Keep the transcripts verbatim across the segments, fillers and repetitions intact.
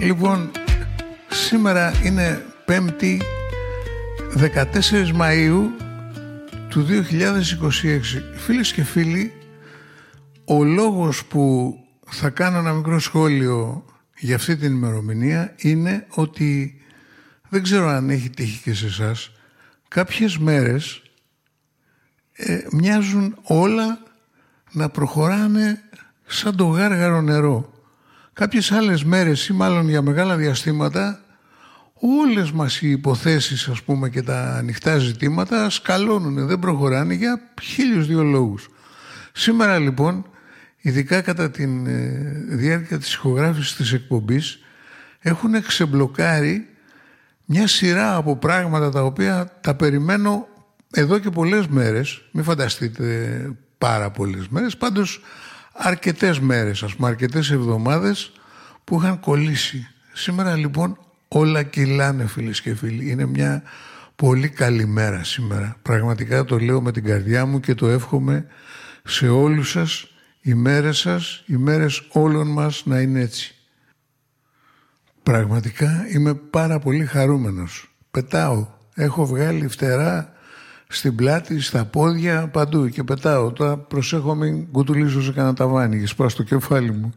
Λοιπόν, σήμερα είναι Πέμπτη δεκατέσσερις Μαΐου του δύο χιλιάδες είκοσι έξι. Φίλες και φίλοι, ο λόγος που θα κάνω ένα μικρό σχόλιο για αυτή την ημερομηνία είναι ότι δεν ξέρω αν έχει τύχει και σε εσάς, κάποιες μέρες ε, μοιάζουν όλα να προχωράνε σαν το γάργαρο νερό. Κάποιες άλλες μέρες ή μάλλον για μεγάλα διαστήματα όλες μας οι υποθέσεις, ας πούμε, και τα ανοιχτά ζητήματα σκαλώνουν, δεν προχωράνε για χίλιους δύο λόγους. Σήμερα λοιπόν, ειδικά κατά τη ε, διάρκεια της ηχογράφησης της εκπομπής, έχουν ξεμπλοκάρει μια σειρά από πράγματα τα οποία τα περιμένω εδώ και πολλές μέρες. Μην φανταστείτε πάρα πολλές μέρες, πάντως αρκετές μέρες, ας πούμε αρκετές εβδομάδες που είχαν κολλήσει. Σήμερα λοιπόν όλα κυλάνε, φίλες και φίλοι. Είναι μια πολύ καλή μέρα σήμερα. Πραγματικά το λέω με την καρδιά μου και το εύχομαι σε όλους σας. Οι μέρες σας, οι μέρες όλων μας να είναι έτσι. Πραγματικά είμαι πάρα πολύ χαρούμενος. Πετάω. Έχω βγάλει φτερά στην πλάτη, στα πόδια, παντού και πετάω. Τώρα προσέχω μην κουτουλήσω σε κανένα ταβάνι και σπάω στο κεφάλι μου.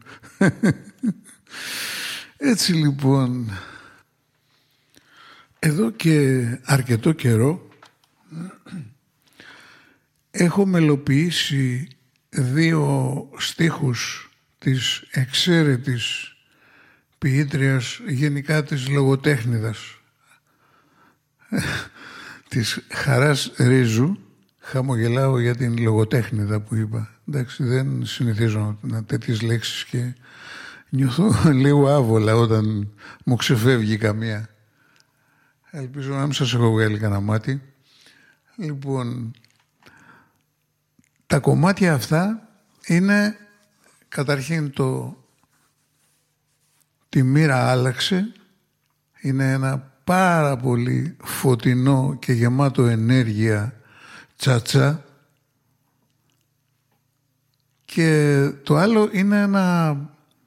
Έτσι λοιπόν, εδώ και αρκετό καιρό έχω μελοποιήσει δύο στίχους της εξαίρετης ποιήτριας, γενικά της λογοτέχνηδας, της Χαράς Ρίζου. Χαμογελάω για την λογοτέχνηδα που είπα. Εντάξει, δεν συνηθίζω να τέτοιες λέξεις και νιώθω λίγο άβολα όταν μου ξεφεύγει καμία. Ελπίζω να μην σας έχω βγάλει κανένα μάτι. Λοιπόν, τα κομμάτια αυτά είναι καταρχήν το «Τη μοίρα άλλαξε». Είναι ένα πάρα πολύ φωτεινό και γεμάτο ενέργεια τσατσά. Και το άλλο είναι ένα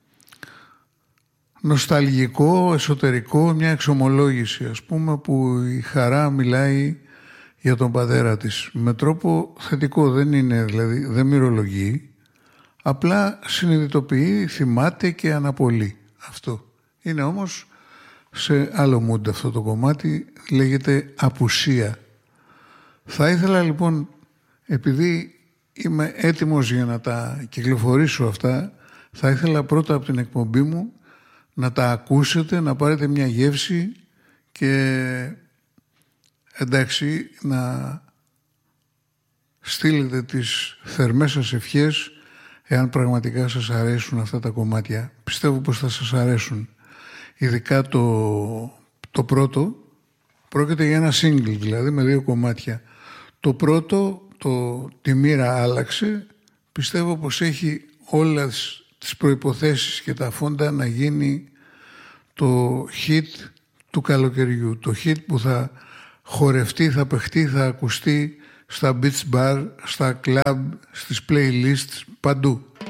νοσταλγικό, εσωτερικό, μια εξομολόγηση, ας πούμε, που η Χαρά μιλάει για τον πατέρα της. Με τρόπο θετικό, δεν είναι, δηλαδή, δεν μυρολογεί, απλά συνειδητοποιεί, θυμάται και αναπολύει. Αυτό. Είναι όμως σε άλλο μούντ αυτό το κομμάτι, λέγεται «Απουσία». Θα ήθελα λοιπόν, επειδή είμαι έτοιμος για να τα κυκλοφορήσω αυτά, θα ήθελα πρώτα από την εκπομπή μου να τα ακούσετε, να πάρετε μια γεύση και εντάξει να στείλετε τις θερμές σας ευχές εάν πραγματικά σας αρέσουν αυτά τα κομμάτια. Πιστεύω πως θα σας αρέσουν. Ειδικά το, το πρώτο πρόκειται για ένα single, δηλαδή με δύο κομμάτια. Το πρώτο, το «Τη μοίρα άλλαξε», πιστεύω πως έχει όλες τις προϋποθέσεις και τα φόντα να γίνει το hit του καλοκαιριού. Το hit που θα χορευτεί, θα παιχτεί, θα ακουστεί στα beach bar, στα club, στις playlists, παντού.